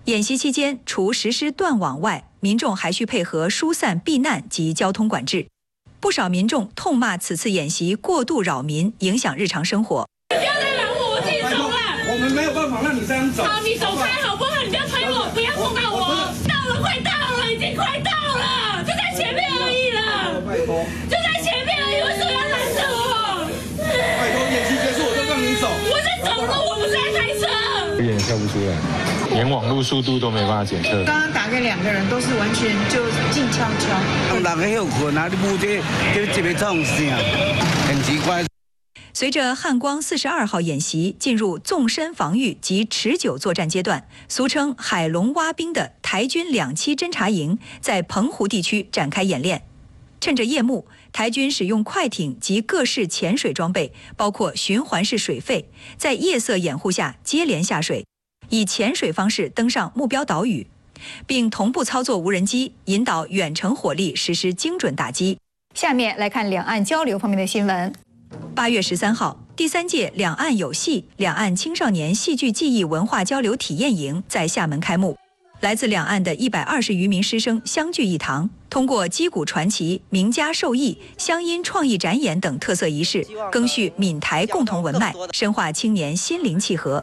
演习期间，除实施断网外，民众还需配合疏散避难及交通管制。不少民众痛骂此次演习过度扰民，影响日常生活。 不要再拦我，我自己走了。 我们没有办法让你这样走。 好，你走开好不好？你不要推我，不要碰到我。到了，快到了，已经快到了，就在前面而已了。 拜托， 就在前面而已，为什么要拦着我？ 拜托，演习结束我就让你走。 我在走路，我不是在开车。 有点笑不出来，连网络速度都没办法检测。 刚刚打给2个人，都是完全就静悄悄。 人个休困啊，你不这边创声，很奇怪。 随着汉光42号演习进入纵深防御及持久作战阶段，俗称海龙蛙兵的台军2期侦察营在澎湖地区展开演练。趁着夜幕，台军使用快艇及各式潜水装备，包括循环式水肺，在夜色掩护下接连下水，以潜水方式登上目标岛屿，并同步操作无人机，引导远程火力实施精准打击。 下面来看两岸交流方面的新闻。 8月13号，第3届两岸有戏两岸青少年戏剧技艺文化交流体验营在厦门开幕。来自两岸的120余名师生相聚一堂，通过击鼓传奇、名家授艺、乡音创意展演等特色仪式，赓续闽台共同文脉，深化青年心灵契合。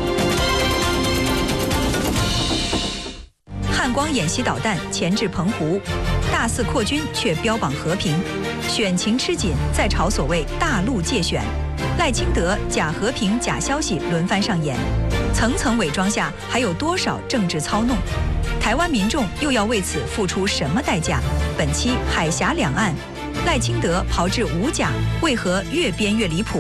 汉光演习导弹前至澎湖，大肆扩军却标榜和平，选情吃紧，在朝所谓大陆界选。赖清德假和平、假消息轮番上演，层层伪装下还有多少政治操弄？台湾民众又要为此付出什么代价？本期海峡两岸，赖清德炮制无假，为何越编越离谱？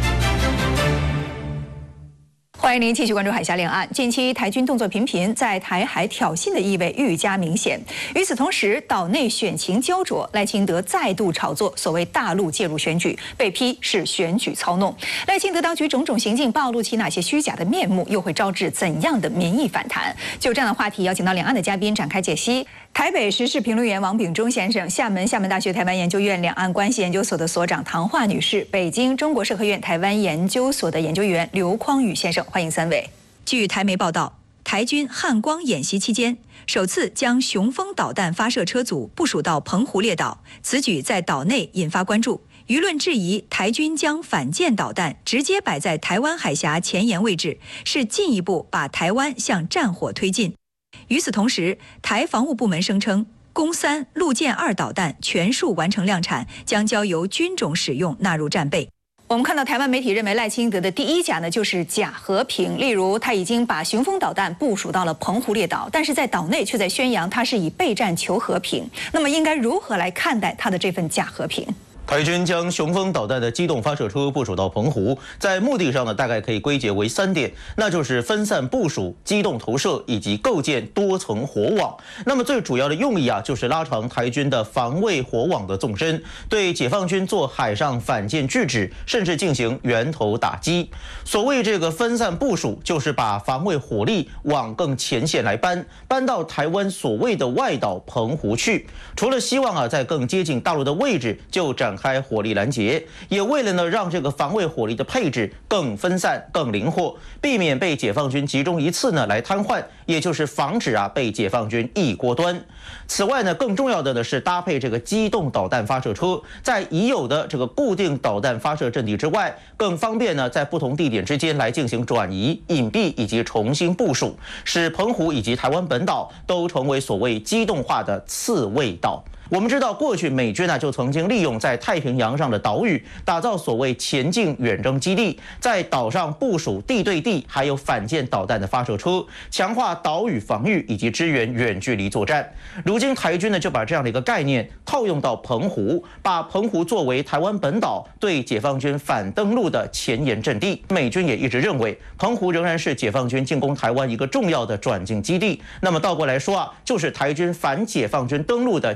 欢迎您继续关注海峡两岸。近期台军动作频频，在台海挑衅的意味愈加明显。与此同时，岛内选情焦灼，赖清德再度炒作所谓大陆介入选举，被批是选举操弄。赖清德当局种种行径暴露其哪些虚假的面目，又会招致怎样的民意反弹？就这样的话题，邀请到两岸的嘉宾展开解析。台北时事评论员王炳忠先生，厦门大学台湾研究院两岸关系研究所的所长唐华女士，北京中国社科院台湾研究所的研究员刘匡宇先生，欢迎3位。 据台媒报道，台军汉光演习期间，首次将雄风导弹发射车组部署到澎湖列岛，此举在岛内引发关注。舆论质疑台军将反舰导弹直接摆在台湾海峡前沿位置，是进一步把台湾向战火推进。与此同时，台防务部门声称，攻3、陆舰2导弹全数完成量产，将交由军种使用，纳入战备。 我们看到台湾媒体认为赖清德的第一假呢，就是假和平。例如，他已经把雄风导弹部署到了澎湖列岛，但是在岛内却在宣扬他是以备战求和平。那么，应该如何来看待他的这份假和平？ 台军将雄风导弹的机动发射车部署到澎湖，在目的上呢，大概可以归结为3点，那就是分散部署、机动投射以及构建多层火网。那么最主要的用意啊，就是拉长台军的防卫火网的纵深，对解放军做海上反舰拒止，甚至进行源头打击。所谓这个分散部署，就是把防卫火力往更前线来搬到台湾所谓的外岛澎湖去。除了希望啊，在更接近大陆的位置就展开火力拦截，也为了呢让这个防卫火力的配置更分散、更灵活，避免被解放军集中一次呢来瘫痪，也就是防止啊被解放军一锅端。此外呢，更重要的呢是搭配这个机动导弹发射车，在已有的这个固定导弹发射阵地之外，更方便呢在不同地点之间来进行转移、隐蔽以及重新部署，使澎湖以及台湾本岛都成为所谓机动化的刺猬岛。我们知道，过去美军就曾经利用在太平洋上的岛屿，打造所谓前进远征基地，在岛上部署地对地还有反舰导弹的发射车，强化岛屿防御以及支援远距离作战。如今台军呢就把这样的一个概念套用到澎湖，把澎湖作为台湾本岛对解放军反登陆的前沿阵地。美军也一直认为，澎湖仍然是解放军进攻台湾一个重要的转进基地。那么倒过来说啊，就是台军反解放军登陆的前沿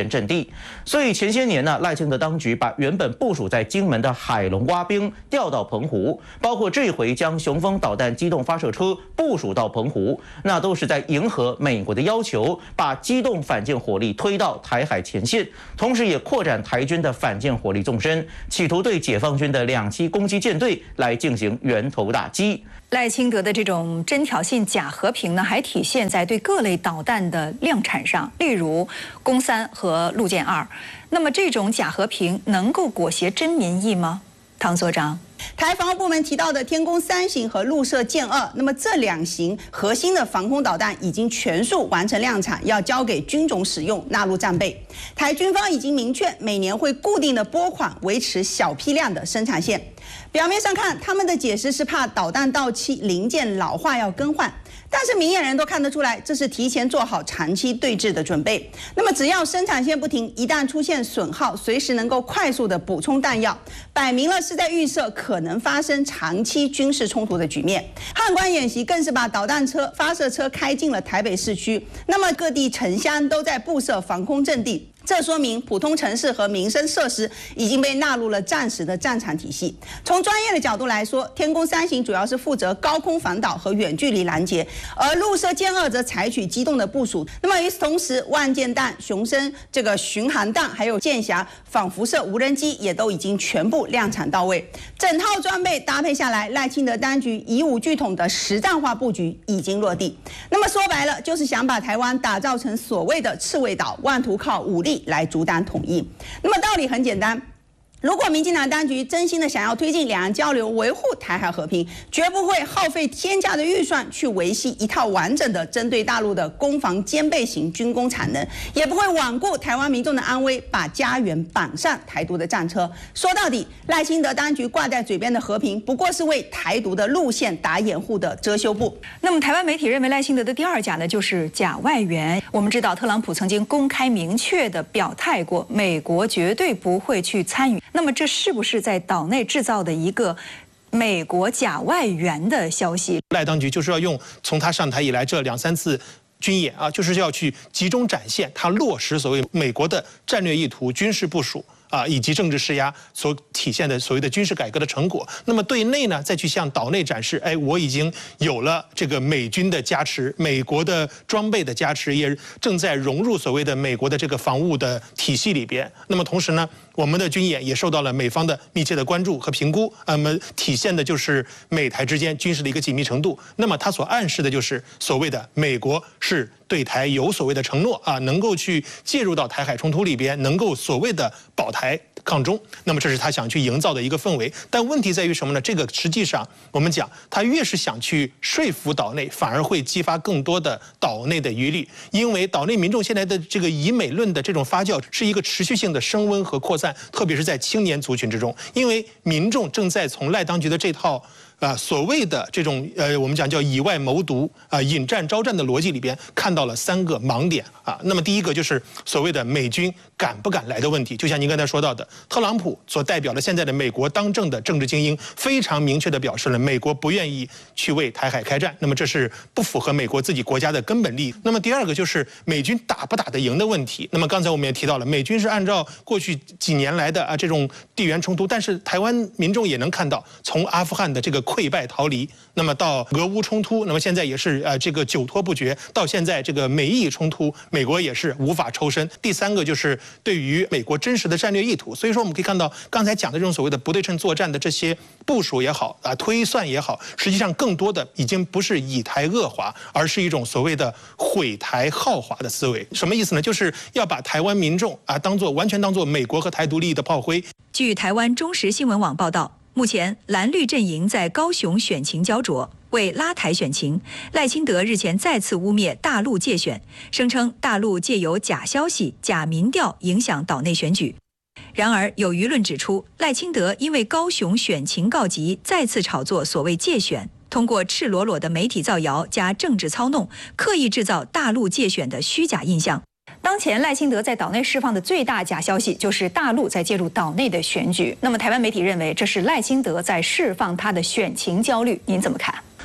建阵地。所以前些年呢，赖清德当局把原本部署在金门的海龙蛙兵调到澎湖，包括这回将雄风导弹机动发射车部署到澎湖，那都是在迎合美国的要求，把机动反舰火力推到台海前线，同时也扩展台军的反舰火力纵深，企图对解放军的2栖攻击舰队来进行源头打击。 赖清德的这种真挑衅假和平呢，还体现在对各类导弹的量产上，例如弓3和陆舰2。那么这种假和平能够裹挟真民意吗？唐所长。 台防务部门提到的天宫3型和陆射舰2，那么这2型核心的防空导弹已经全数完成量产，要交给军种使用，纳入战备。台军方已经明确，每年会固定的拨款维持小批量的生产线。表面上看，他们的解释是怕导弹到期零件老化要更换。但是明眼人都看得出来，这是提前做好长期对峙的准备。那么只要生产线不停，一旦出现损耗，随时能够快速的补充弹药，摆明了是在预设可能发生长期军事冲突的局面。汉光演习更是把导弹车、发射车开进了台北市区，那么各地城乡都在布设防空阵地。这说明普通城市和民生设施已经被纳入了战时的战场体系。从专业的角度来说，天宫3型主要是负责高空反导和远距离拦截，而陆射舰2则采取机动的部署。那么与此同时，万箭弹、雄升这个巡航弹，还有剑侠仿辐射无人机也都已经全部量产到位。整套装备搭配下来，赖清德当局以武拒统的实战化布局已经落地。那么说白了，就是想把台湾打造成所谓的刺猬岛，妄图靠武力来阻挡统一。那么道理很简单，如果民进党当局真心的想要推进两岸交流，维护台海和平，绝不会耗费天价的预算去维系一套完整的针对大陆的攻防兼备型军工产能，也不会罔顾台湾民众的安危，把家园绑上台独的战车。说到底，赖清德当局挂在嘴边的和平，不过是为台独的路线打掩护的遮羞布。 那么台湾媒体认为赖清德的第二假呢，就是假外援。我们知道特朗普曾经公开明确的表态过，美国绝对不会去参与。那么这是不是在岛内制造的一个美国假外援的消息？ 赖当局就是要用从他上台以来这2、3次军演啊，就是要去集中展现他落实所谓美国的战略意图、军事部署以及政治施压所体现的所谓的军事改革的成果。那么对内呢，再去向岛内展示，我已经有了这个美军的加持，美国的装备的加持，也正在融入所谓的美国的这个防务的体系里边。那么同时呢，我们的军演也受到了美方的密切的关注和评估，那么体现的就是美台之间军事的一个紧密程度。那么它所暗示的就是所谓的美国是对台有所谓的承诺能够去介入到台海冲突里边，能够所谓的保台抗中。那么这是他想去营造的一个氛围。但问题在于什么呢？这个实际上我们讲，他越是想去说服岛内，反而会激发更多的岛内的余力，因为岛内民众现在的这个以美论的这种发酵是一个持续性的升温和扩散，特别是在青年族群之中，因为民众正在从赖当局的这套所谓的这种我们讲叫以外谋独引战招战的逻辑里边，看到了3个盲点那么第一个就是所谓的美军敢不敢来的问题。就像您刚才说到的，特朗普所代表的现在的美国当政的政治精英，非常明确地表示了美国不愿意去为台海开战，那么这是不符合美国自己国家的根本利益。那么第二个就是美军打不打得赢的问题。那么刚才我们也提到了，美军是按照过去几年来的这种地缘冲突，但是台湾民众也能看到，从阿富汗的这个溃败逃离，那么到俄乌冲突，那么现在也是这个久拖不决，到现在这个美意冲突，美国也是无法抽身。第三个就是对于美国真实的战略意图。所以说我们可以看到，刚才讲的这种所谓的不对称作战的这些部署也好推算也好，实际上更多的已经不是以台遏华，而是一种所谓的毁台耗华的思维。什么意思呢？就是要把台湾民众完全当作美国和台独利益的炮灰。 据台湾中时新闻网报道，目前蓝绿阵营在高雄选情焦灼，为拉台选情，赖清德日前再次污蔑大陆介选，声称大陆借由假消息、假民调影响岛内选举。然而，有舆论指出，赖清德因为高雄选情告急，再次炒作所谓介选，通过赤裸裸的媒体造谣加政治操弄，刻意制造大陆介选的虚假印象。 当前赖清德在岛内释放的最大假消息，就是大陆在介入岛内的选举。那么台湾媒体认为，这是赖清德在释放他的选情焦虑，您怎么看？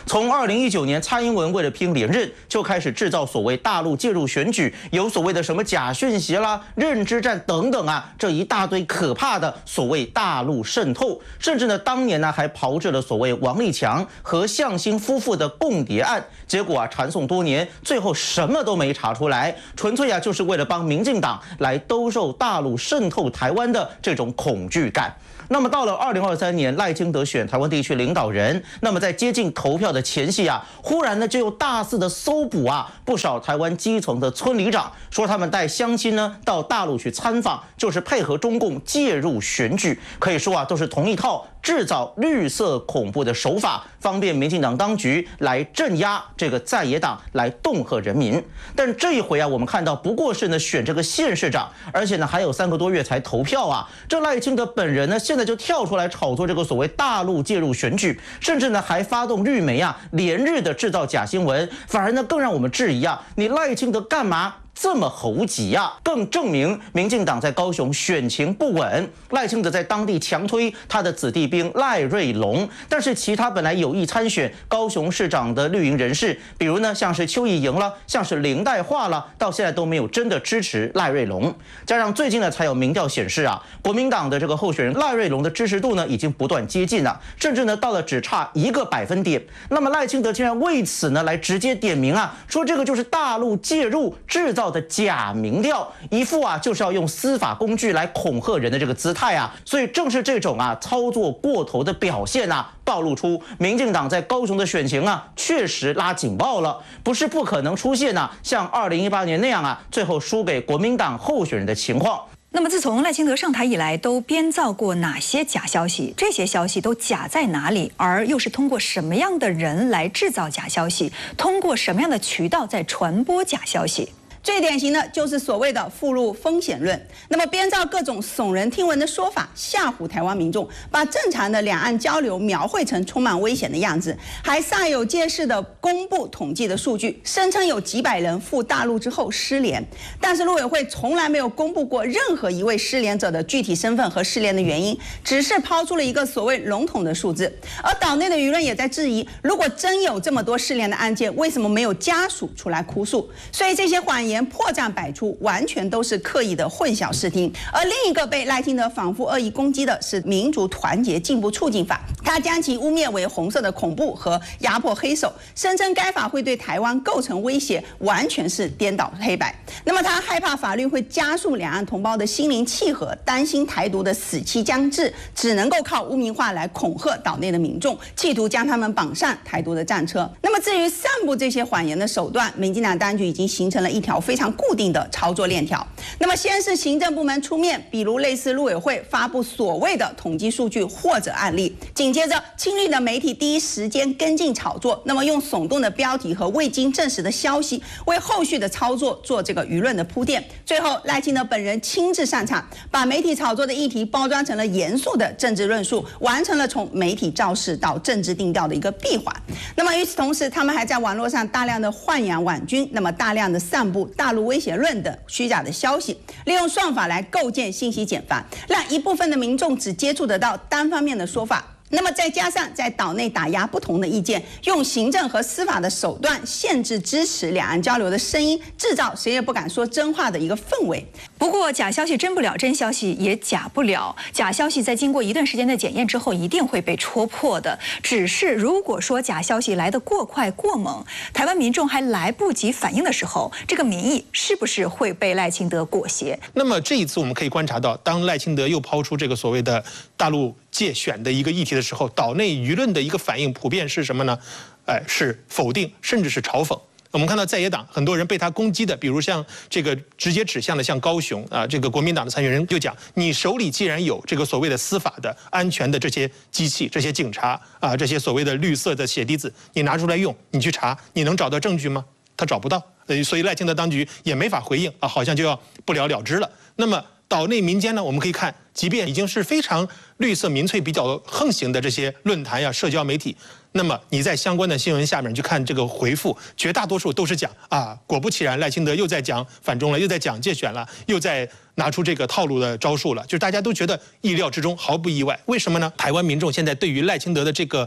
从2019年蔡英文为了拼连任，就开始制造所谓大陆介入选举，有所谓的什么假讯息啦、认知战等等啊，这一大堆可怕的所谓大陆渗透，甚至呢，当年呢还炮制了所谓王立强和向心夫妇的共谍案，结果啊传送多年，最后什么都没查出来，纯粹啊就是为了帮民进党来兜售大陆渗透台湾的这种恐惧感。那么到了2023年，赖清德选台湾地区领导人，那么在接近投票的前夕啊，忽然呢就有大肆的搜捕啊不少台湾基层的村里长，说他们带乡亲呢到大陆去参访，就是配合中共介入选举，可以说啊都是同一套制造绿色恐怖的手法，方便民进党当局来镇压这个在野党，来恫吓人民。但这一回啊，我们看到不过是呢选这个县市长，而且呢还有3个多月才投票啊，这赖清德本人呢现在就跳出来炒作这个所谓大陆介入选举，甚至呢还发动绿媒啊连日的制造假新闻，反而呢更让我们质疑啊，你赖清德干嘛这么猴急呀？更证明民进党在高雄选情不稳。赖清德在当地强推他的子弟兵赖瑞隆，但是其他本来有意参选高雄市长的绿营人士，比如呢像是邱意莹了，像是林岱樺了，到现在都没有真的支持赖瑞隆。加上最近呢才有民调显示啊，国民党的这个候选人赖瑞隆的支持度呢已经不断接近了，甚至呢到了只差1个百分点。那么赖清德竟然为此呢来直接点名啊，说这个就是大陆介入制造的假民调，一副啊就是要用司法工具来恐吓人的这个姿态啊，所以正是这种啊操作过头的表现啊，暴露出民进党在高雄的选情啊确实拉警报了，不是不可能出现啊像2018年那样啊最后输给国民党候选人的情况。 那么自从赖清德上台以来，都编造过哪些假消息？这些消息都假在哪里？而又是通过什么样的人来制造假消息？通过什么样的渠道在传播假消息？ 最典型的就是所谓的附录风险论，那么编造各种耸人听闻的说法，吓唬台湾民众，把正常的两岸交流描绘成充满危险的样子，还煞有介事的公布统计的数据，声称有几百人赴大陆之后失联，但是陆委会从来没有公布过任何一位失联者的具体身份和失联的原因，只是抛出了一个所谓笼统的数字。而岛内的舆论也在质疑，如果真有这么多失联的案件，为什么没有家属出来哭诉？所以这些谎言破绽百出，完全都是刻意的混淆视听。而另一个被赖清德反复恶意攻击的是民族团结进步促进法，他将其污蔑为红色的恐怖和压迫黑手，声称该法会对台湾构成威胁，完全是颠倒黑白。那么他害怕法律会加速两岸同胞的心灵契合，担心台独的死期将至，只能够靠污名化来恐吓岛内的民众，企图将他们绑上台独的战车。那么至于散布这些谎言的手段，民进党当局已经形成了一条非常固定的操作链条。那么先是行政部门出面，比如类似陆委会发布所谓的统计数据或者案例，紧接着亲绿的媒体第一时间跟进炒作，那么用耸动的标题和未经证实的消息为后续的操作做这个舆论的铺垫。最后赖清德本人亲自上场，把媒体炒作的议题包装成了严肃的政治论述，完成了从媒体造势到政治定调的一个闭环。那么与此同时，他们还在网络上大量的豢养网军，那么大量的散布大陆威胁论等虚假的消息，利用算法来构建信息茧房，让一部分的民众只接触得到单方面的说法。那么再加上在岛内打压不同的意见，用行政和司法的手段限制支持两岸交流的声音，制造谁也不敢说真话的一个氛围。 不过假消息真不了，真消息也假不了。假消息在经过一段时间的检验之后，一定会被戳破的。只是如果说假消息来得过快过猛，台湾民众还来不及反应的时候，这个民意是不是会被赖清德裹挟？ 那么这一次我们可以观察到，当赖清德又抛出这个所谓的大陆介选的一个议题的时候，岛内舆论的一个反应普遍是什么呢？是否定，甚至是嘲讽。我们看到在野党很多人被他攻击的，比如像这个直接指向的像高雄啊，这个国民党的参选人就讲，你手里既然有这个所谓的司法的安全的这些机器、这些警察啊，这些所谓的绿色的血滴子，你拿出来用，你去查，你能找到证据吗？他找不到，所以赖清德当局也没法回应啊，好像就要不了了之了。那么岛内民间呢，我们可以看，即便已经是非常绿色民粹比较横行的这些论坛呀、社交媒体，那么你在相关的新闻下面去看这个回复，绝大多数都是讲啊，果不其然，赖清德又在讲反中了，又在讲介选了，又在拿出这个套路的招数了，就是大家都觉得意料之中，毫不意外。为什么呢？台湾民众现在对于赖清德的这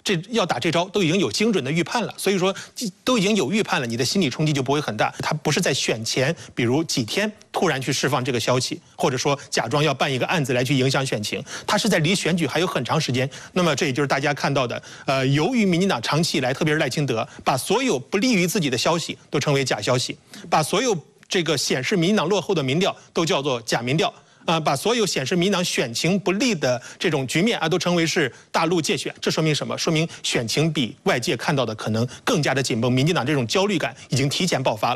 要打这招都已经有精准的预判了，所以说都已经有预判了，你的心理冲击就不会很大。他不是在选前，比如几天突然去释放这个消息，或者说假装要办一个案子来去影响选情，他是在离选举还有很长时间。那么这也就是大家看到的，由于民进党长期以来，特别是赖清德，把所有不利于自己的消息都称为假消息，把所有这个显示民进党落后的民调都叫做假民调。把所有显示民进党选情不利的这种局面都称为是大陆借选，这说明什么？说明选情比外界看到的可能更加的紧绷，民进党这种焦虑感已经提前爆发了。